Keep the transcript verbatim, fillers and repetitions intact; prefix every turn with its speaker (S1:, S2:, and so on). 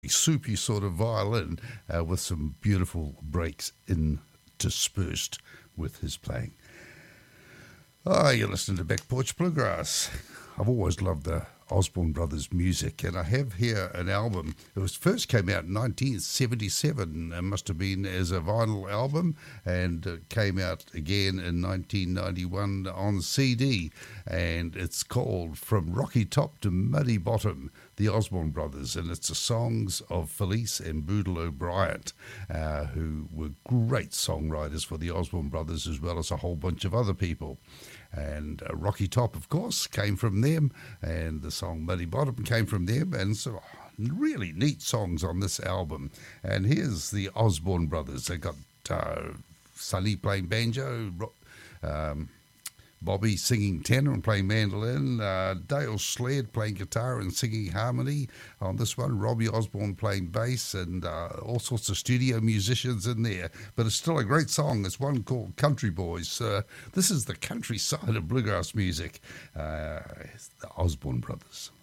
S1: soupy sort of violin uh, with some beautiful breaks interspersed with his playing. Ah, oh, you're listening to Back Porch Bluegrass. I've always loved the Osborne Brothers music, and I have here an album. It was first came out in nineteen seventy-seven. It must have been as a vinyl album, and it came out again in nineteen ninety-one on C D, and it's called From Rocky Top to Muddy Bottom, the Osborne Brothers, and it's the songs of Felice and Boodle O'Brien, uh, who were great songwriters for the Osborne Brothers, as well as a whole bunch of other people. And uh, Rocky Top, of course, came from them, and the song Muddy Bottom came from them, and so really neat songs on this album. And here's the Osborne Brothers. They got uh, Sonny playing banjo, um, Bobby singing tenor and playing mandolin, uh, Dale Sled playing guitar and singing harmony on this one, Robbie Osborne playing bass, and uh, all sorts of studio musicians in there. But it's still a great song. It's one called Country Boys. Uh, this is the countryside of bluegrass music. Uh, it's the Osborne Brothers.